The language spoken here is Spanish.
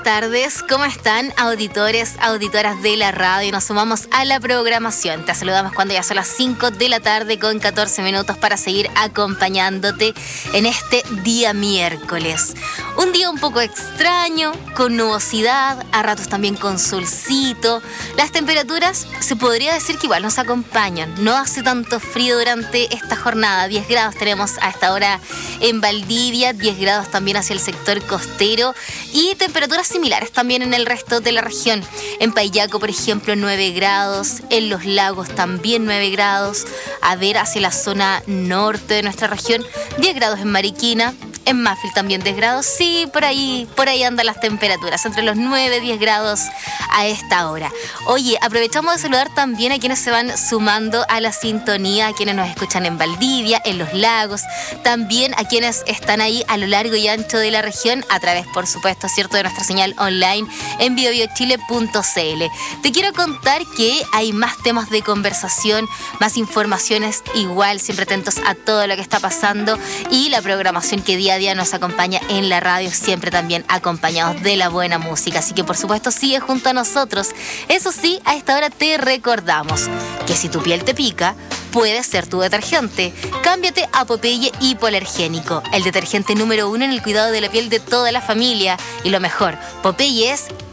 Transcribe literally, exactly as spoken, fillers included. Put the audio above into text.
tardes, ¿cómo están auditores, auditoras de la radio? Nos sumamos a la programación. Te saludamos cuando ya son las cinco de la tarde con catorce minutos para seguir acompañándote en este día miércoles. Un día un poco extraño, con nubosidad, a ratos también con solcito. Las temperaturas se podría decir que igual nos acompañan. No hace tanto frío durante esta jornada. diez grados tenemos a esta hora en Valdivia, diez grados también hacia el sector costero y temperaturas similares también en el resto de la región. En Payaco, por ejemplo, nueve grados, en Los Lagos también nueve grados, a ver hacia la zona norte de nuestra región, diez grados en Mariquina. En Mafil también diez grados, sí, por ahí, por ahí andan las temperaturas, entre los nueve y diez grados a esta hora. Oye, aprovechamos de saludar también a quienes se van sumando a la sintonía, a quienes nos escuchan en Valdivia, en Los Lagos, también a quienes están ahí a lo largo y ancho de la región, a través, por supuesto, cierto, de nuestra señal online en bio bio chile punto c l. Te quiero contar que hay más temas de conversación, más informaciones, igual, siempre atentos a todo lo que está pasando y la programación que día a día nos acompaña en la radio, siempre también acompañados de la buena música, así que por supuesto sigue junto a nosotros. Eso sí, a esta hora te recordamos que si tu piel te pica, puede ser tu detergente. Cámbiate a Popeye Hipoalergénico, el detergente número uno en el cuidado de la piel de toda la familia. Y lo mejor, Popeye es